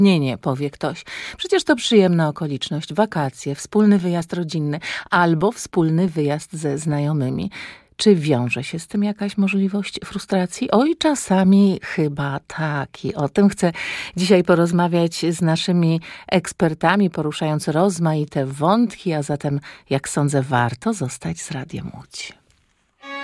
Nie, powie ktoś. Przecież to przyjemna okoliczność, wakacje, wspólny wyjazd rodzinny albo wspólny wyjazd ze znajomymi. Czy wiąże się z tym jakaś możliwość frustracji? Oj, czasami chyba tak. I o tym chcę dzisiaj porozmawiać z naszymi ekspertami, poruszając rozmaite wątki, a zatem, jak sądzę, warto zostać z Radiem Łódź.